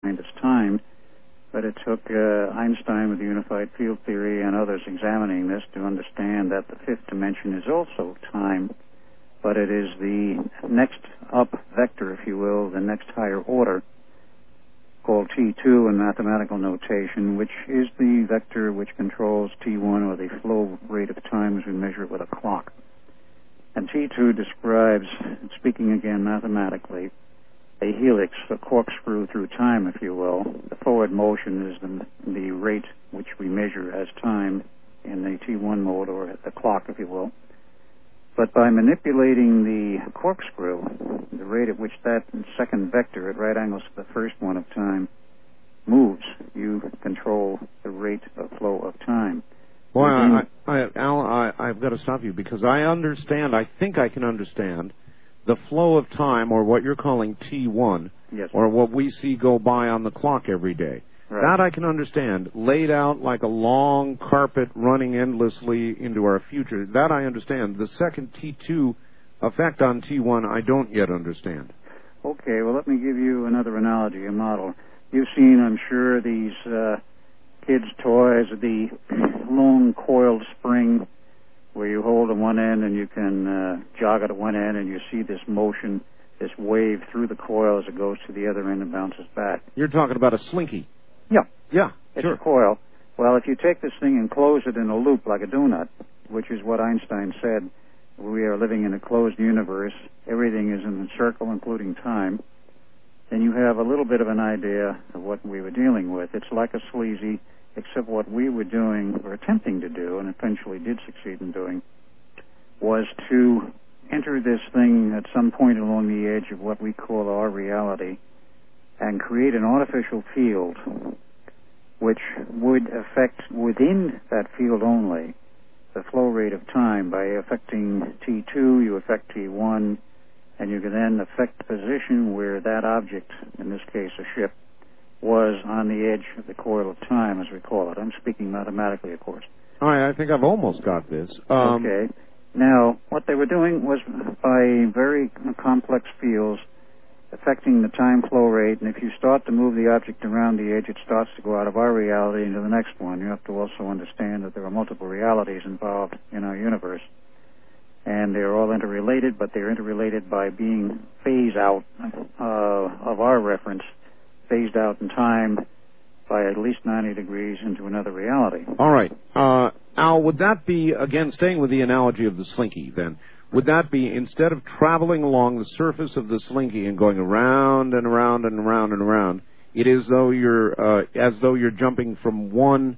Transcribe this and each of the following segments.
as time, but it took Einstein with the unified field theory and others examining this to understand that the fifth dimension is also time, but it is the next up vector, if you will, the next higher order, called T2 in mathematical notation, which is the vector which controls T1, or the flow rate of time as we measure it with a clock. And T2 describes, speaking again mathematically, a helix, a corkscrew through time, if you will. The forward motion is the rate which we measure as time in the T1 mode, or the clock, if you will. But by manipulating the corkscrew, the rate at which that second vector at right angles to the first one of time moves, you control the rate of flow of time. Well, Al, I've got to stop you, because I think I can understand the flow of time, or what you're calling T1, yes, or what we see go by on the clock every day. Right. That I can understand, laid out like a long carpet running endlessly into our future. That I understand. The second T2 effect on T1 I don't yet understand. Okay, well, let me give you another analogy, a model. You've seen, I'm sure, these kids' toys, the long coiled spring where you hold at one end and you can jog it at one end, and you see this motion, this wave through the coil as it goes to the other end and bounces back. You're talking about a slinky. Yeah, it's sure. a coil. Well, if you take this thing and close it in a loop like a donut, which is what Einstein said, we are living in a closed universe, everything is in a circle, including time, then you have a little bit of an idea of what we were dealing with. It's like a sleazy, except what we were doing, or attempting to do, and eventually did succeed in doing, was to enter this thing at some point along the edge of what we call our reality and create an artificial field which would affect within that field only the flow rate of time. By affecting T2, you affect T1, and you can then affect the position where that object, in this case a ship, was on the edge of the coil of time, as we call it. I'm speaking mathematically, of course. All right, I think I've almost got this. Okay. Now, what they were doing was, by very complex fields, affecting the time flow rate, and if you start to move the object around the edge, it starts to go out of our reality into the next one. You have to also understand that there are multiple realities involved in our universe, and they're all interrelated, but they're interrelated by being phased out of our reference, phased out in time by at least 90 degrees into another reality. All right. Al, would that be, again, staying with the analogy of the slinky, then, would that be, instead of traveling along the surface of the slinky and going around and around and around and around, it is as though you're jumping from one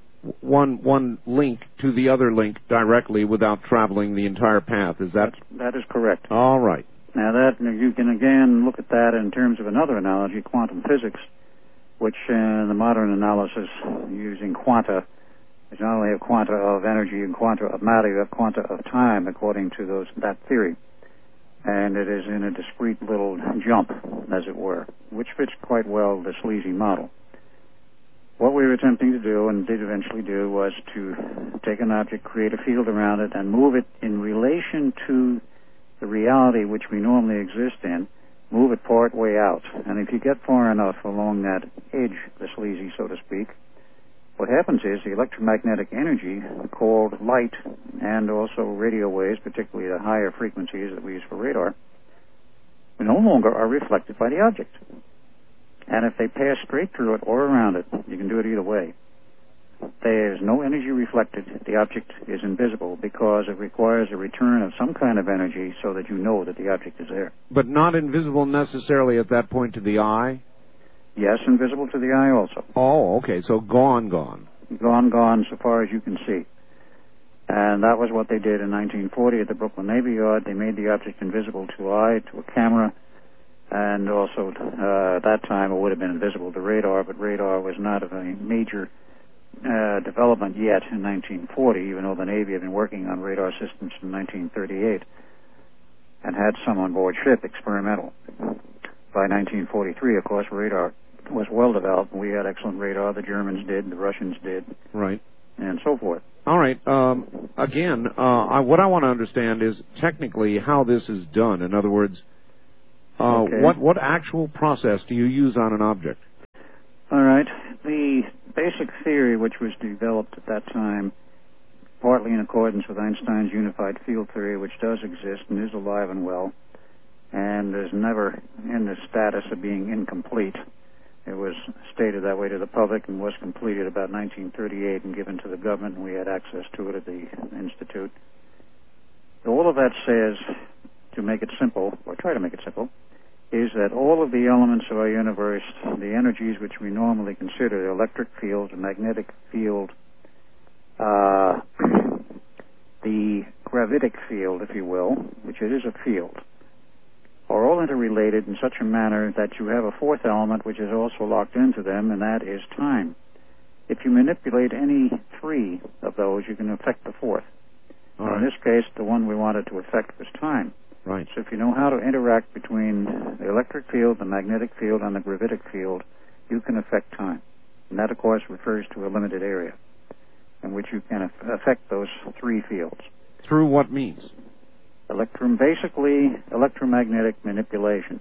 link to the other link directly without traveling the entire path? Is that is correct. All right. Now, that you can again look at that in terms of another analogy, quantum physics, which in the modern analysis using quanta is not only a quanta of energy and quanta of matter, you have quanta of time according to that theory. And it is in a discrete little jump, as it were, which fits quite well the sleazy model. What we were attempting to do, and did eventually do, was to take an object, create a field around it, and move it in relation to the reality which we normally exist in, move it part way out. And if you get far enough along that edge, the sleazy, so to speak, what happens is the electromagnetic energy called light, and also radio waves, particularly the higher frequencies that we use for radar, no longer are reflected by the object. And if they pass straight through it or around it, you can do it either way. There is no energy reflected. The object is invisible because it requires a return of some kind of energy so that you know that the object is there. But not invisible necessarily at that point to the eye? Yes, invisible to the eye also. Oh, okay, so gone. Gone so far as you can see. And that was what they did in 1940 at the Brooklyn Navy Yard. They made the object invisible to eye, to a camera, and also at that time it would have been invisible to radar, but radar was not of a major development yet in 1940, even though the Navy had been working on radar systems in 1938 and had some on board ship, experimental. By 1943, of course, radar was well developed. We had excellent radar. The Germans did, the Russians did, right, and so forth. All right. Again, what I want to understand is technically how this is done. In other words, okay. What actual process do you use on an object? All right. The basic theory which was developed at that time, partly in accordance with Einstein's unified field theory, which does exist and is alive and well, and is never in the status of being incomplete. It was stated that way to the public and was completed about 1938 and given to the government, and we had access to it at the Institute. All of that says, to make it simple, or try to make it simple, is that all of the elements of our universe, the energies which we normally consider, the electric field, the magnetic field, the gravitic field, if you will, which it is a field, are all interrelated in such a manner that you have a fourth element which is also locked into them, and that is time. If you manipulate any three of those, you can affect the fourth. In this case, the one we wanted to affect was time. Right. So if you know how to interact between the electric field, the magnetic field, and the gravitic field, you can affect time. And that, of course, refers to a limited area in which you can affect those three fields. Through what means? Basically, electromagnetic manipulations.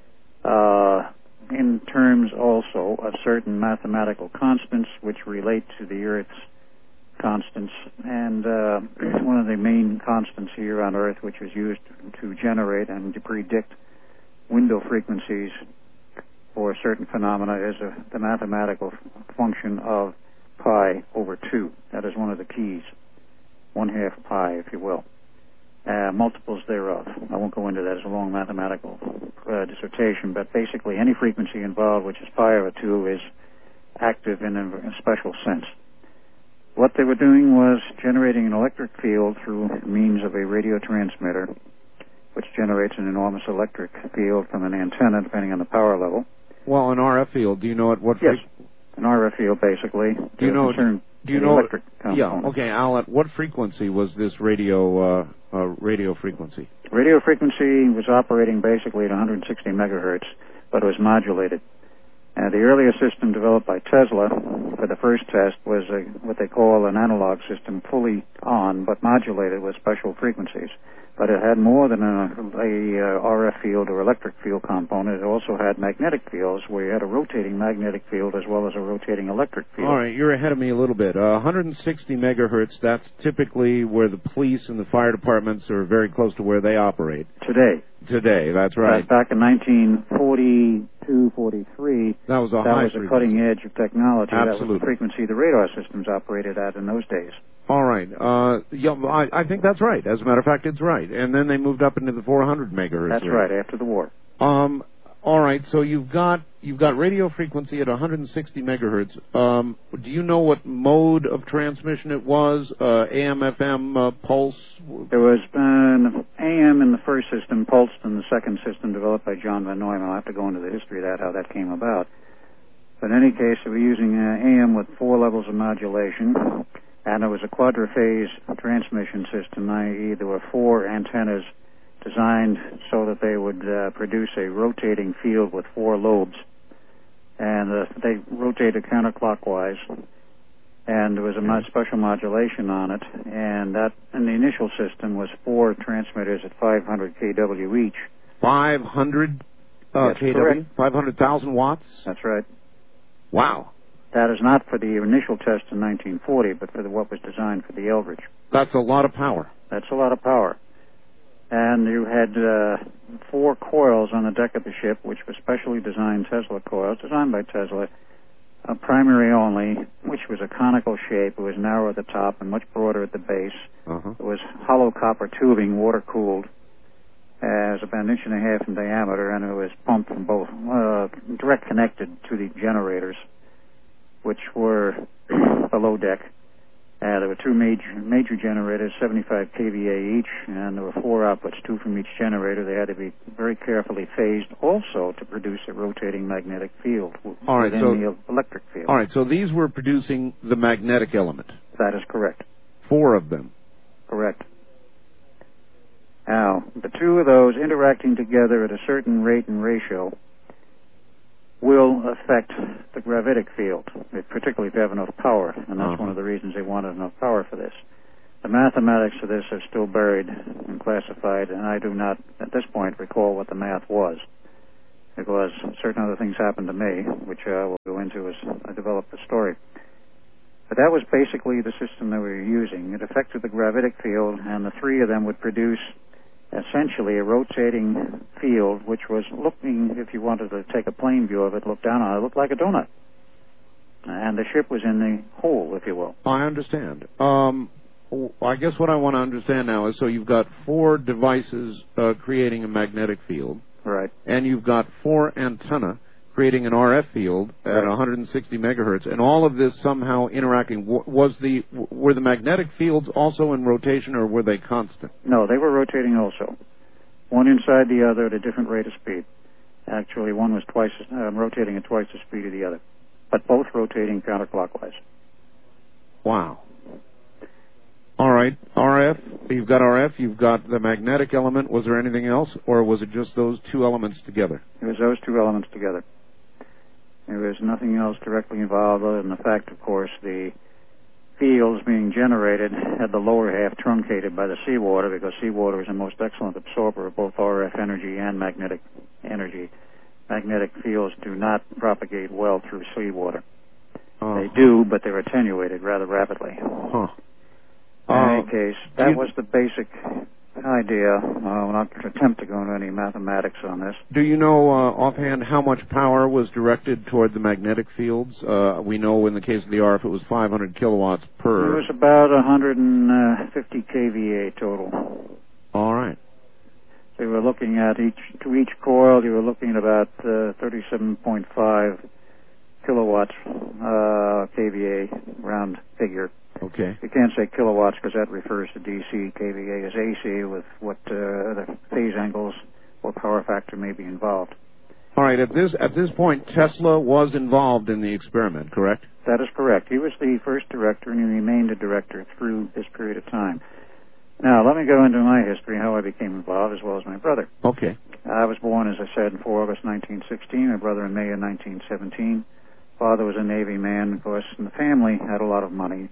In terms also of certain mathematical constants which relate to the Earth's constants, and one of the main constants here on Earth, which is used to generate and to predict window frequencies for certain phenomena, is the mathematical function of pi over 2. That is one of the keys, 1/2 pi, if you will. Multiples thereof. I won't go into that as a long mathematical dissertation, but basically any frequency involved, which is pi over 2, is active in a special sense. What they were doing was generating an electric field through means of a radio transmitter, which generates an enormous electric field from an antenna, depending on the power level. Well, an RF field, do you know at what Yes, an RF field, basically. Do you know electric component. Yeah, okay, Al, at what frequency was this radio frequency? Radio frequency was operating basically at 160 megahertz, but it was modulated. The earlier system developed by Tesla for the first test was what they call an analog system, fully on but modulated with special frequencies. But it had more than a RF field or electric field component. It also had magnetic fields, where you had a rotating magnetic field as well as a rotating electric field. All right, you're ahead of me a little bit. 160 megahertz, that's typically where the police and the fire departments are very close to where they operate. Today, that's right. Back in 1942, 43, that was a cutting edge of technology. Absolutely. That was the frequency the radar systems operated at in those days. All right. I think that's right. As a matter of fact, it's right. And then they moved up into the 400 megahertz. That's right, after the war. All right. So you've got radio frequency at 160 megahertz. Do you know what mode of transmission it was? AM, FM, pulse? There was an AM in the first system, pulsed in the second system developed by John von Neumann. I'll have to go into the history of that, how that came about. But in any case, we were using AM with 4 levels of modulation. And it was a quadrophase transmission system, i.e. there were 4 antennas designed so that they would produce a rotating field with 4 lobes. And they rotated counterclockwise. And there was a special modulation on it. And that, in the initial system, was 4 transmitters at 500 kW each. 500 kW? Correct. 500,000 watts? That's right. Wow. That is not for the initial test in 1940, but for what was designed for the Eldridge. That's a lot of power. That's a lot of power. And you had 4 coils on the deck of the ship, which were specially designed Tesla coils, designed by Tesla, primary only, which was a conical shape. It was narrow at the top and much broader at the base. It was hollow copper tubing, water-cooled, as about 1.5 inches in diameter, and it was pumped from both, direct connected to the generators, which were below deck. There were 2 major generators, 75 kVA each, and there were 4 outputs, 2 from each generator. They had to be very carefully phased also to produce a rotating magnetic field within the electric field. All right, so these were producing the magnetic element. That is correct. 4 of them. Correct. Now, the 2 of those interacting together at a certain rate and ratio will affect the gravitic field, particularly if you have enough power, and that's one of the reasons they wanted enough power for this. The mathematics of this are still buried and classified, and I do not, at this point, recall what the math was, because certain other things happened to me, which I will go go into as I develop the story. But that was basically the system that we were using. It affected the gravitic field, and the three of them would produce essentially a rotating field, which was looking, if you wanted to take a plane view of it, look down on it, it looked like a donut. And the ship was in the hole, if you will. I understand. I guess what I want to understand now is, so you've got 4 devices creating a magnetic field. Right. And you've got 4 antennae creating an RF field at 160 megahertz, and all of this somehow interacting. Were the magnetic fields also in rotation, or were they constant? No, they were rotating also. One inside the other at a different rate of speed. Actually, one was rotating at twice the speed of the other, but both rotating counterclockwise. Wow. All right, RF, you've got the magnetic element. Was there anything else, or was it just those 2 elements together? It was those 2 elements together. There was nothing else directly involved other than the fact, of course, the fields being generated had the lower half truncated by the seawater, because seawater is a most excellent absorber of both RF energy and magnetic energy. Magnetic fields do not propagate well through seawater. They do, but they're attenuated rather rapidly. In any case, that was the basic idea. I'll not attempt to go into any mathematics on this. Do you know offhand how much power was directed toward the magnetic fields? We know in the case of the RF it was 500 kilowatts per. It was about 150 kVA total. All right. So you were looking at to each coil, you were looking at about 37.5 kilowatts kVA, round figure. Okay. You can't say kilowatts because that refers to DC. kVA is AC, with what the phase angles or power factor may be involved. All right. At this point, Tesla was involved in the experiment, correct? That is correct. He was the first director, and he remained a director through this period of time. Now, let me go into my history, how I became involved, as well as my brother. Okay. I was born, as I said, in August 1916. My brother in May of 1917. Father was a Navy man, of course, and the family had a lot of money.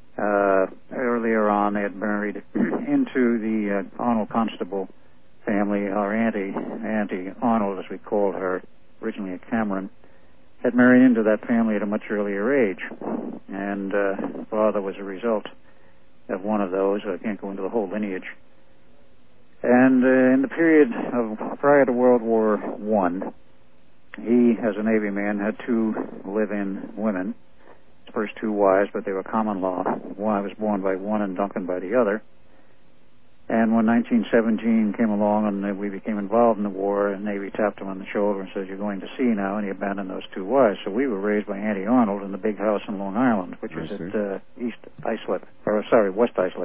Earlier on, they had married into the Arnold Constable family. Our Auntie Arnold, as we called her, originally a Cameron, had married into that family at a much earlier age. And Father was a result of one of those. I can't go into the whole lineage. And in the period of prior to World War I, he, as a Navy man, had 2 live-in women. His first 2 wives, but they were common law. One I was born by one and Duncan by the other. And when 1917 came along and we became involved in the war, the Navy tapped him on the shoulder and said, "You're going to sea now," and he abandoned those 2 wives. So we were raised by Auntie Arnold in the big house in Long Island, which is at West Islip.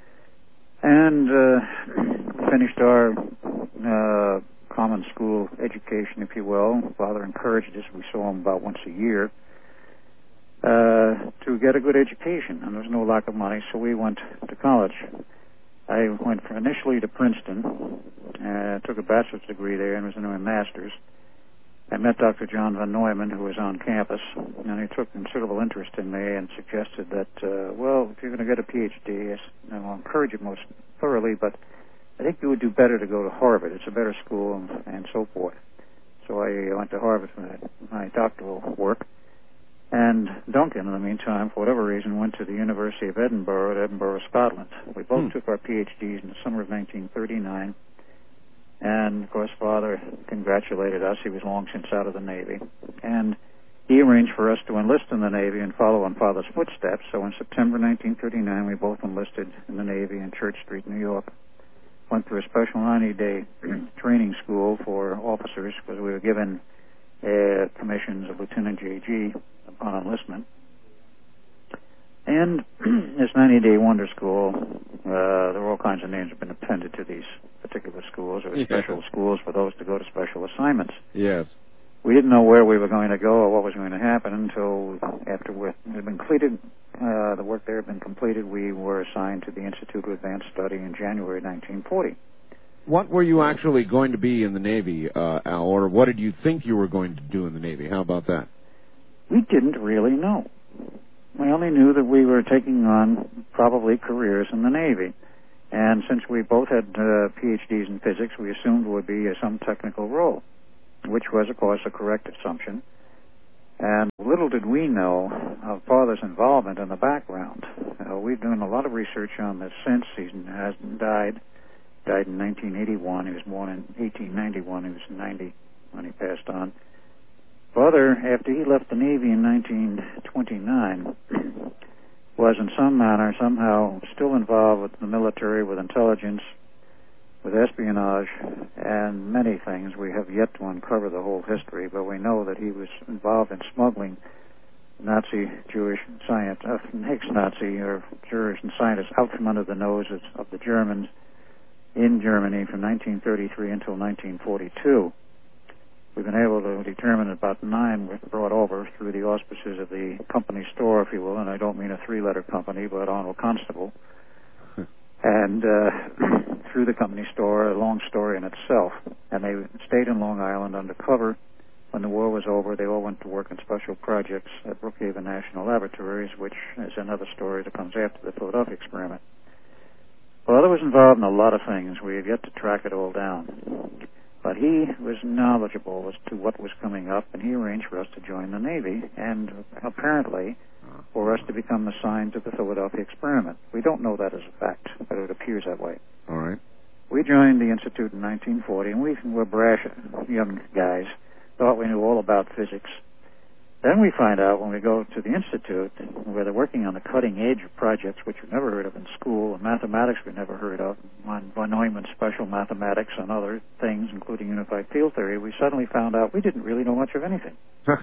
And finished our common school education, if you will. Father encouraged us. We saw him about once a year to get a good education, and there was no lack of money, so we went to college. I went initially to Princeton, took a bachelor's degree there, and was in my master's. I met Dr. John von Neumann, who was on campus, and he took considerable interest in me and suggested that, if you're going to get a PhD, I'll encourage it most thoroughly, but I think you would do better to go to Harvard. It's a better school, and so forth. So I went to Harvard for my doctoral work. And Duncan, in the meantime, for whatever reason, went to the University of Edinburgh, at Edinburgh, Scotland. We both took our PhDs in the summer of 1939. And, of course, Father congratulated us. He was long since out of the Navy. And he arranged for us to enlist in the Navy and follow in Father's footsteps. So in September 1939, we both enlisted in the Navy in Church Street, New York. Went through a special 90-day training school for officers, because we were given commissions of Lieutenant JG upon enlistment. And this 90-day wonder school, there are all kinds of names have been appended to these particular schools, or special schools for those to go to special assignments. Yes. We didn't know where we were going to go or what was going to happen until after it had been completed, the work there had been completed. We were assigned to the Institute of Advanced Study in January 1940. What were you actually going to be in the Navy, Al, or what did you think you were going to do in the Navy? How about that? We didn't really know. We only knew that we were taking on probably careers in the Navy. And since we both had PhDs in physics, we assumed it would be some technical role, which was, of course, a correct assumption. And little did we know of Father's involvement in the background. We've done a lot of research on this since. He hasn't died. Died in 1981. He was born in 1891. He was 90 when he passed on. Father, after he left the Navy in 1929, was in some manner, somehow, still involved with the military, with intelligence, with espionage, and many things. We have yet to uncover the whole history, but we know that he was involved in smuggling Nazi Jewish science, ex-Nazi or Jewish scientists out from under the noses of the Germans in Germany from 1933 until 1942. We've been able to determine that about 9 were brought over through the auspices of the company store, if you will, and I don't mean a 3-letter company, but Arnold Constable. And through the company store, a long story in itself. And they stayed in Long Island undercover. When the war was over, they all went to work on special projects at Brookhaven National Laboratories, which is another story that comes after the Philadelphia experiment. Father was involved in a lot of things. We have yet to track it all down. But he was knowledgeable as to what was coming up, and he arranged for us to join the Navy, and apparently for us to become assigned to the Philadelphia experiment. We don't know that as a fact, but it appears that way. All right. We joined the Institute in 1940, and we were brash young guys, thought we knew all about physics. Then we find out when we go to the Institute, where they're working on the cutting edge of projects which we've never heard of in school, and mathematics we've never heard of, von Neumann's special mathematics and other things, including unified field theory, we suddenly found out we didn't really know much of anything.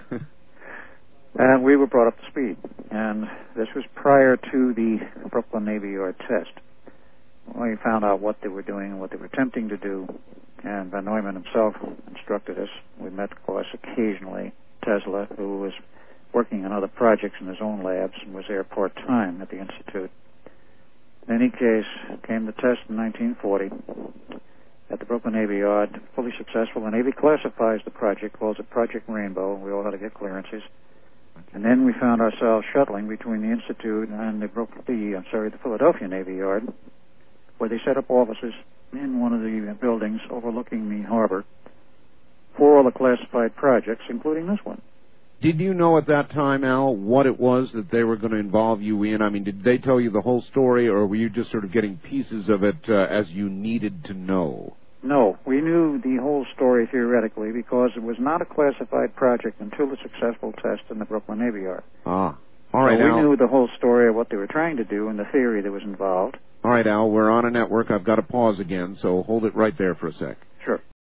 And we were brought up to speed. And this was prior to the Brooklyn Navy Yard test. We found out what they were doing and what they were attempting to do, and von Neumann himself instructed us. We met, of course, occasionally Tesla, who was working on other projects in his own labs and was there part-time at the Institute. In any case, came the test in 1940 at the Brooklyn Navy Yard, fully successful. The Navy classifies the project, calls it Project Rainbow. We all had to get clearances. And then we found ourselves shuttling between the Institute and the Philadelphia Navy Yard, where they set up offices in one of the buildings overlooking the harbor for all the classified projects, including this one. Did you know at that time, Al, what it was that they were going to involve you in? I mean, did they tell you the whole story, or were you just sort of getting pieces of it as you needed to know? No, we knew the whole story theoretically because it was not a classified project until the successful test in the Brooklyn Navy Yard. Ah, all right, so Al. we knew the whole story of what they were trying to do and the theory that was involved. All right, Al, we're on a network. I've got to pause again, so hold it right there for a sec. Sure.